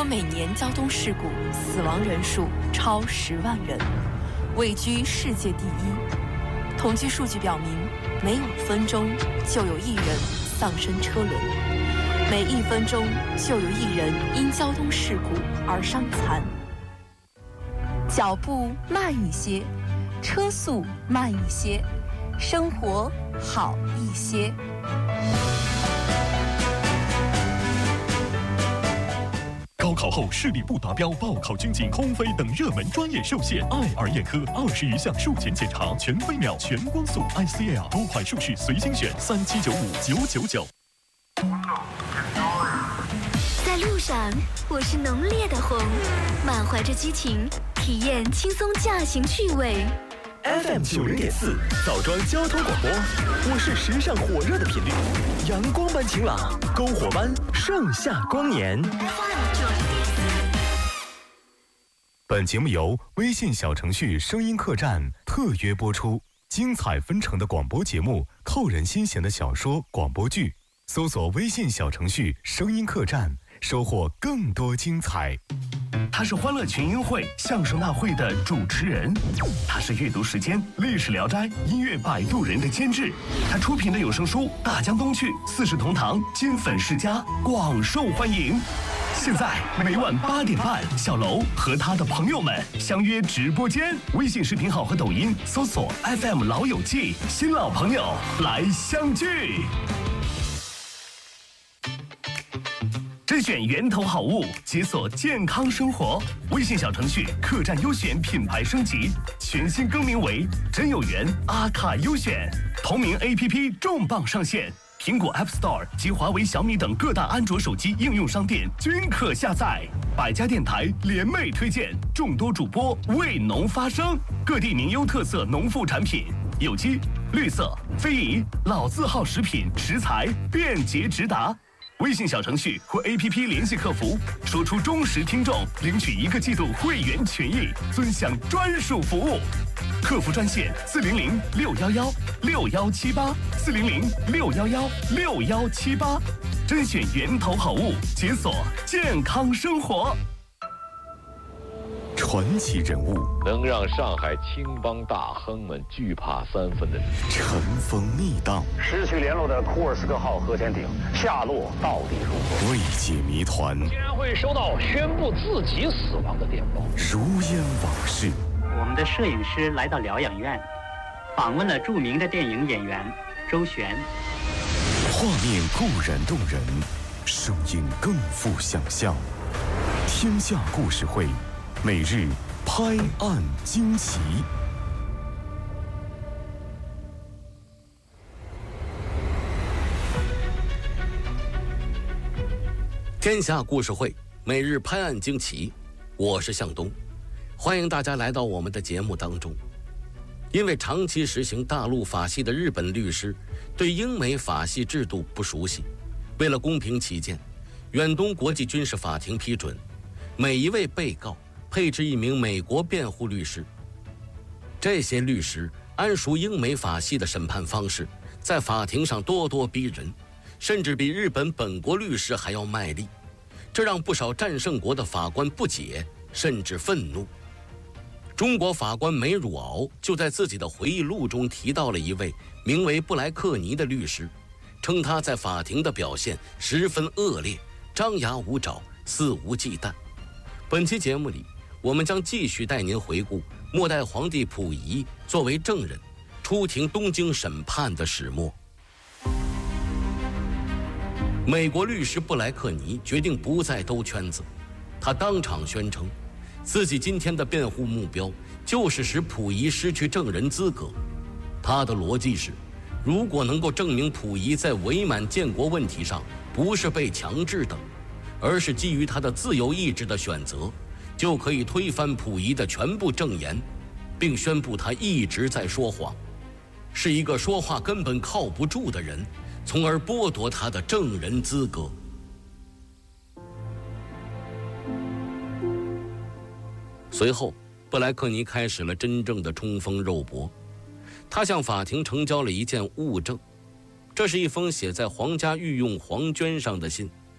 每年交通事故死亡人数超10万人，位居世界第一。统计数据表明，每5分钟就有1人丧生车轮，每1分钟就有1人因交通事故而伤残。脚步慢一些，车速慢一些，生活好一些。 高考后视力不达标、报考军警、空飞等热门专业受限。爱尔眼科20余项术前检查，全飞秒、全光速 ICL 多款术式随心选，3795-999。 在路上，我是浓烈的红，满怀着激情，体验轻松驾行趣味。 FM 90.4枣庄交通广播，我是时尚火热的频率，阳光般晴朗，篝火般盛夏光年。 本节目由微信小程序声音客栈特约播出，精彩纷呈的广播节目，扣人心弦的小说、广播剧，搜索微信小程序声音客栈，收获更多精彩。 他是欢乐群英会相声大会的主持人，他是阅读时间历史聊斋音乐摆渡人的监制，他出品的有声书《大江东去》4世同堂金粉世家广受欢迎。现在每晚8点半，小楼和他的朋友们相约直播间，微信视频号和抖音搜索 FM 老友记，新老朋友来相聚。甄选源头好物，解锁健康生活。微信小程序客栈优选品牌升级，全新更名为真有缘阿卡优选。同名 APP 重磅上线，苹果 App Store 及华为、小米等各大安卓手机应用商店均可下载。百家电台联袂推荐，众多主播为农发声，各地名优特色农副产品，有机、绿色、非遗、老字号食品食材便捷直达。微信小程序或 APP 联系客服，说出忠实听众，领取1个季度会员权益，尊享专属服务。客服专线400-611-6178，400-611-6178，甄选源头好物，解锁健康生活。 传奇人物， 能让上海青帮大亨们惧怕3分的人， 尘封密档， 失去联络的库尔斯克号核潜艇下落到底如何？ 未解谜团， 竟然会收到宣布自己死亡的电报， 如烟往事。 我们的摄影师来到疗养院，访问了著名的电影演员周璇。 画面固然动人，声音更富想象。天下故事会，每日拍案惊奇。 天下故事会，每日拍案惊奇，我是向东，欢迎大家来到我们的节目当中。因为长期实行大陆法系的日本律师对英美法系制度不熟悉，为了公平起见，远东国际军事法庭批准每一位被告配置1名美国辩护律师。这些律师谙熟英美法系的审判方式，在法庭上咄咄逼人，甚至比日本本国律师还要卖力，这让不少战胜国的法官不解，甚至愤怒。中国法官梅汝敖就在自己的回忆录中提到了一位名为布莱克尼的律师，称他在法庭的表现十分恶劣，张牙舞爪，肆无忌惮。本期节目里，我们将继续带您回顾末代皇帝溥仪作为证人出庭东京审判的始末。美国律师布莱克尼决定不再兜圈子，他当场宣称自己今天的辩护目标就是使溥仪失去证人资格。他的逻辑是，如果能够证明溥仪在伪满建国问题上不是被强制的，而是基于他的自由意志的选择，就可以推翻溥仪的全部证言，并宣布他一直在说谎，是一个说话根本靠不住的人，从而剥夺他的证人资格。随后，布莱克尼开始了真正的冲锋肉搏。他向法庭呈交了一件物证，这是一封写在皇家御用黄绢上的信。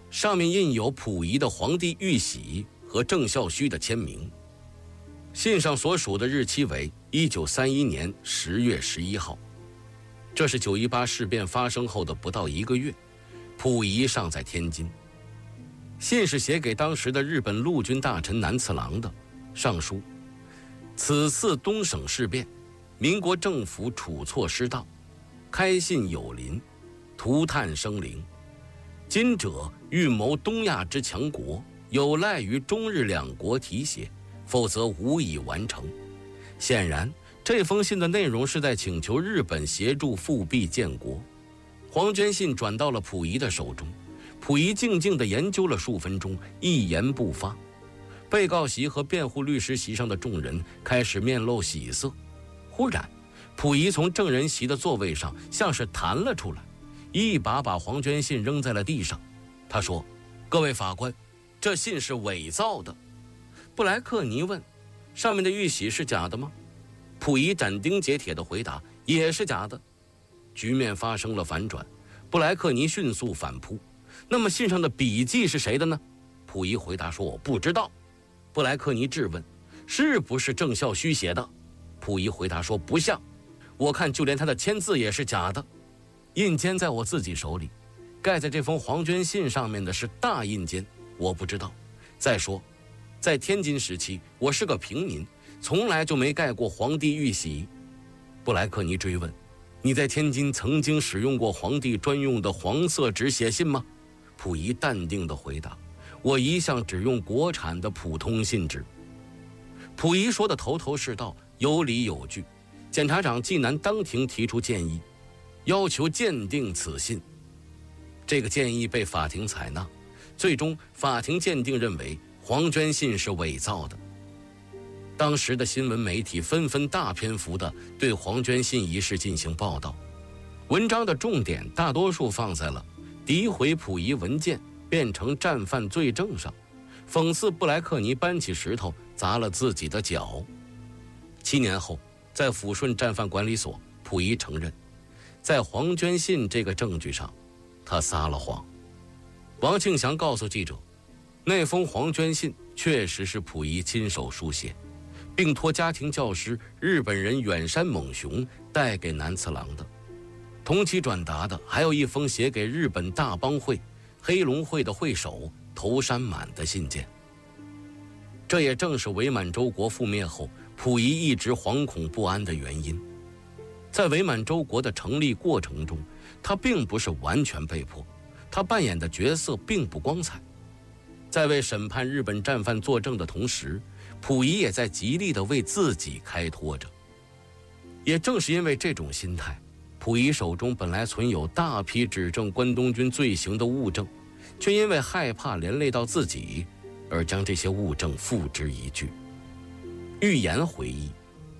上面印有溥仪的皇帝玉玺和郑孝胥的签名。信上所属的日期为1931年10月11号，这是9·18事变发生后的不到1个月，溥仪尚在天津。信是写给当时的日本陆军大臣南次郎的，上书：此次东省事变，民国政府处错失当，开信有临，涂炭生灵。今者欲谋东亚之强国，有赖于中日两国提携，否则无以完成。显然，这封信的内容是在请求日本协助复辟建国。黄娟信转到了溥仪的手中，溥仪静静地研究了数分钟，一言不发。被告席和辩护律师席上的众人开始面露喜色。忽然，溥仪从证人席的座位上像是弹了出来，一把把黄娟信扔在了地上。他说：“各位法官，这信是伪造的。”布莱克尼问：“上面的玉玺是假的吗？”溥仪斩钉截铁地回答：“也是假的。”局面发生了反转，布莱克尼迅速反扑：“那么信上的笔迹是谁的呢？”溥仪回答说：“我不知道。”布莱克尼质问：“是不是郑孝胥写的？”溥仪回答说：“不像，我看就连他的签字也是假的。印笺在我自己手里，盖在这封黄娟信上面的是大印笺，我不知道。再说，在天津时期，我是个平民，从来就没盖过皇帝玉玺。”布莱克尼追问：“你在天津曾经使用过皇帝专用的黄色纸写信吗？”溥仪淡定地回答：“我一向只用国产的普通信纸。”溥仪说的头头是道，有理有据。检察长纪南当庭提出建议，要求鉴定此信。这个建议被法庭采纳，最终法庭鉴定认为黄娟信是伪造的。当时的新闻媒体纷纷大篇幅地对黄娟信一事进行报道，文章的重点大多数放在了诋毁溥仪文件变成战犯罪证上，讽刺布莱克尼搬起石头砸了自己的脚。7年后，在抚顺战犯管理所，溥仪承认，在黄娟信这个证据上，他撒了谎。王庆祥告诉记者，那封黄娟信确实是溥仪亲手书写，并托家庭教师日本人远山猛雄带给南次郎的。同期转达的还有一封写给日本大帮会黑龙会的会首头山满的信件。这也正是伪满洲国覆灭后溥仪一直惶恐不安的原因。在伪满洲国的成立过程中，他并不是完全被迫，他扮演的角色并不光彩。在为审判日本战犯作证的同时，溥仪也在极力地为自己开脱着。也正是因为这种心态，溥仪手中本来存有大批指证关东军罪行的物证，却因为害怕连累到自己，而将这些物证付之一炬。预言回忆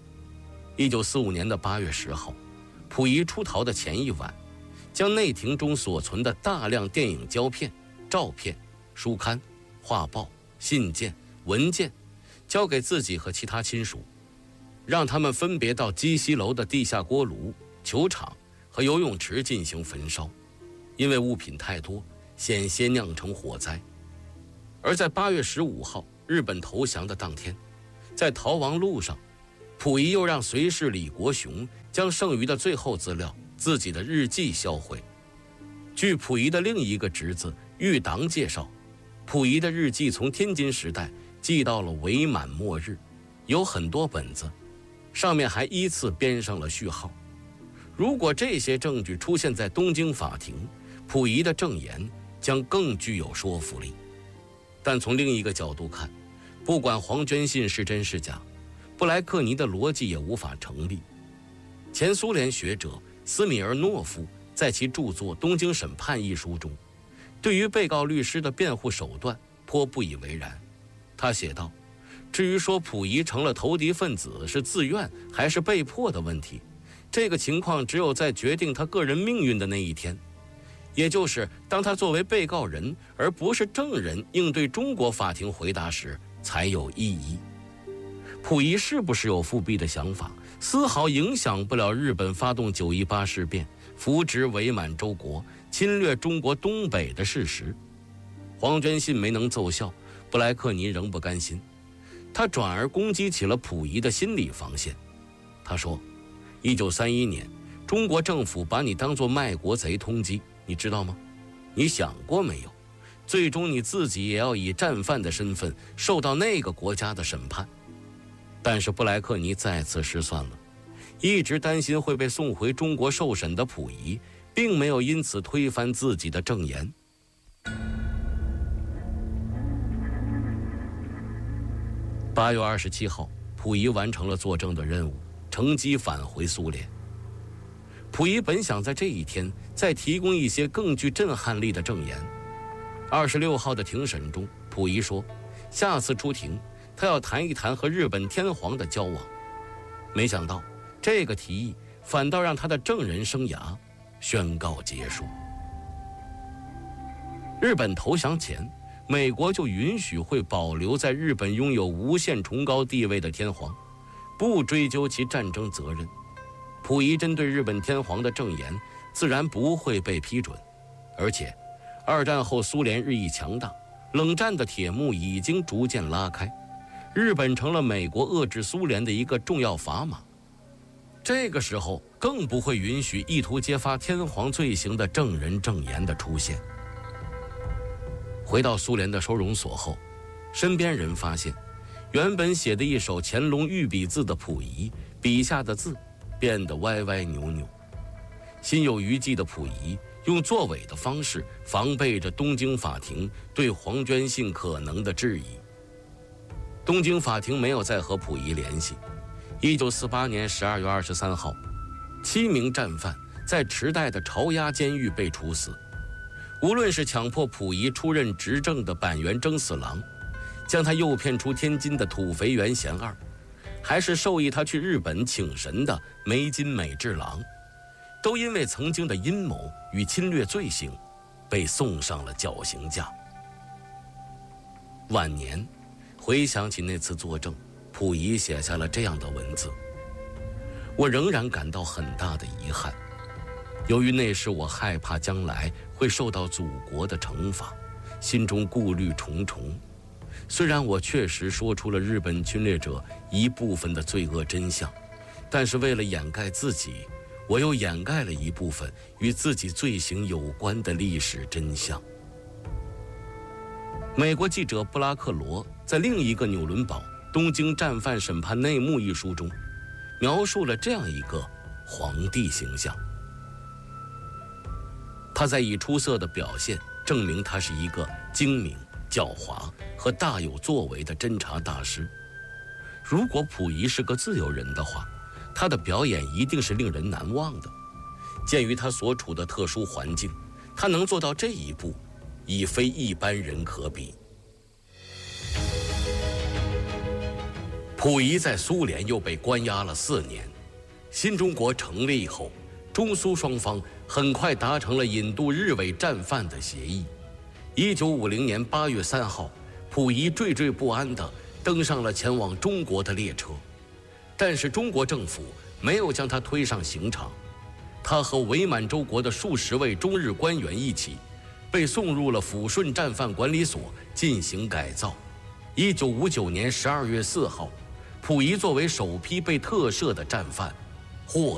，1945年8月10号，溥仪出逃的前一晚，将内廷中所存的大量电影胶片、照片、书刊、画报、信件、文件交给自己和其他亲属，让他们分别到鸡西楼的地下锅炉、球场和游泳池进行焚烧，因为物品太多，险些酿成火灾。而在8月15号日本投降的当天，在逃亡路上，溥仪又让随侍李国雄将剩余的最后资料自己的日记销毁。据溥仪的另一个侄子玉党介绍，溥仪的日记从天津时代记到了伪满末日，有很多本子，上面还依次编上了序号。如果这些证据出现在东京法庭，溥仪的证言将更具有说服力。但从另一个角度看，不管黄娟信是真是假，布莱克尼的逻辑也无法成立。前苏联学者斯米尔诺夫在其著作《东京审判》一书中，对于被告律师的辩护手段颇不以为然。他写道：“至于说溥仪成了投敌分子是自愿还是被迫的问题，这个情况只有在决定他个人命运的那一天，也就是当他作为被告人而不是证人应对中国法庭回答时才有意义。溥仪是不是有复辟的想法，丝毫影响不了日本发动9·18事变、扶植伪满洲国、侵略中国东北的事实。 黄娟信没能奏效，布莱克尼仍不甘心，他转而攻击起了溥仪的心理防线。他说，1931年中国政府把你当作卖国贼通缉，你知道吗？你想过没有，最终你自己也要以战犯的身份受到那个国家的审判。但是布莱克尼再次失算了，一直担心会被送回中国受审的溥仪并没有因此推翻自己的证言。8月27号，溥仪完成了作证的任务，乘机返回苏联。溥仪本想在这一天再提供一些更具震撼力的证言。26号的庭审中，溥仪说，下次出庭他要谈一谈和日本天皇的交往。没想到这个提议反倒让他的证人生涯宣告结束。日本投降前，美国就允许会保留在日本拥有无限崇高地位的天皇，不追究其战争责任。溥仪针对日本天皇的证言自然不会被批准，而且二战后苏联日益强大，冷战的铁幕已经逐渐拉开，日本成了美国遏制苏联的一个重要砝码。这个时候更不会允许意图揭发天皇罪行的证人证言的出现。回到苏联的收容所后，身边人发现，原本写的一手乾隆御笔字的溥仪笔下的字变得歪歪扭扭。心有余悸的溥仪用作伪的方式防备着东京法庭对黄娟信可能的质疑。东京法庭没有再和溥仪联系。1948年12月23号，7名战犯在池袋的巢押监狱被处死。无论是强迫溥仪出任执政的板垣征四郎，将他诱骗出天津的土肥原贤二，还是授意他去日本请神的梅津美治郎，都因为曾经的阴谋与侵略罪行被送上了绞刑架。晚年回想起那次作证，溥仪写下了这样的文字：我仍然感到很大的遗憾，由于那时我害怕将来会受到祖国的惩罚，心中顾虑重重。虽然我确实说出了日本侵略者一部分的罪恶真相，但是为了掩盖自己，我又掩盖了一部分与自己罪行有关的历史真相。美国记者布拉克罗在另一个纽伦堡东京战犯审判内幕一书中，描述了这样一个皇帝形象。他在以出色的表现证明他是一个精明、狡猾和大有作为的侦察大师。如果溥仪是个自由人的话，他的表演一定是令人难忘的。鉴于他所处的特殊环境，他能做到这一步，已非一般人可比。溥仪在苏联又被关押了4年。新中国成立以后，中苏双方很快达成了引渡日伪战犯的协议。1950年8月3号，溥仪惴惴不安地登上了前往中国的列车，但是中国政府没有将他推上刑场，他和伪满洲国的数十位中日官员一起被送入了抚顺战犯管理所进行改造。1959年12月4号，溥仪作为首批被特赦的战犯获